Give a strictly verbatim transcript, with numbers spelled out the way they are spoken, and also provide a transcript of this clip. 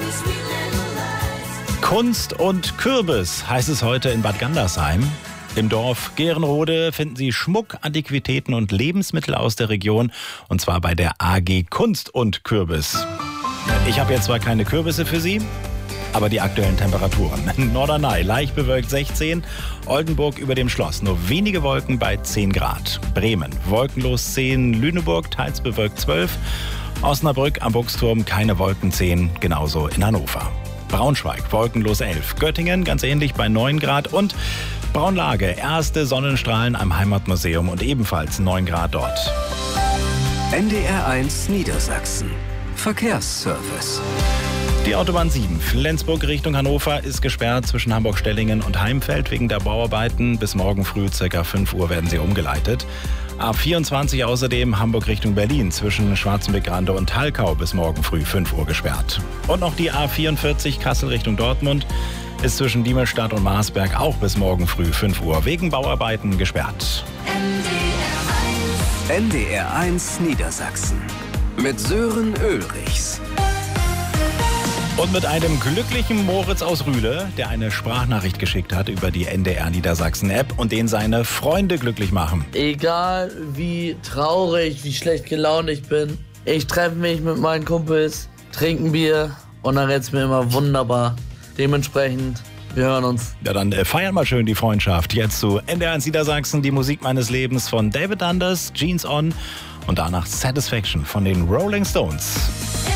Kunst und Kürbis heißt es heute in Bad Gandersheim. Im Dorf Gehrenrode finden Sie Schmuck, Antiquitäten und Lebensmittel aus der Region. Und zwar bei der A G Kunst und Kürbis. Ich habe jetzt zwar keine Kürbisse für Sie, aber die aktuellen Temperaturen. Norderney leicht bewölkt sechzehn, Oldenburg über dem Schloss nur wenige Wolken bei zehn Grad. Bremen wolkenlos zehn, Lüneburg teils bewölkt zwölf, Osnabrück am Buchsturm keine Wolken zehn, genauso in Hannover. Braunschweig wolkenlos elf, Göttingen ganz ähnlich bei neun Grad und Braunlage erste Sonnenstrahlen am Heimatmuseum und ebenfalls neun Grad dort. N D R eins Niedersachsen. Verkehrsservice. Die Autobahn sieben, Flensburg Richtung Hannover, ist gesperrt zwischen Hamburg-Stellingen und Heimfeld wegen der Bauarbeiten. Bis morgen früh ca. fünf Uhr werden sie umgeleitet. A vierundzwanzig außerdem Hamburg Richtung Berlin zwischen Schwarzenbeck-Grande und Talkau bis morgen früh fünf Uhr gesperrt. Und noch die A vierundvierzig Kassel Richtung Dortmund ist zwischen Diemelstadt und Marsberg auch bis morgen früh fünf Uhr wegen Bauarbeiten gesperrt. N D R eins Niedersachsen mit Sören Ulrichs. Und mit einem glücklichen Moritz aus Rühle, der eine Sprachnachricht geschickt hat über die N D R Niedersachsen App und den seine Freunde glücklich machen. Egal wie traurig, wie schlecht gelaunt ich bin, ich treffe mich mit meinen Kumpels, trinke ein Bier und dann geht's mir immer wunderbar. Dementsprechend, wir hören uns. Ja, dann äh, feiern wir schön die Freundschaft. Jetzt zu N D R eins Niedersachsen, die Musik meines Lebens von David Anders, Jeans On und danach Satisfaction von den Rolling Stones.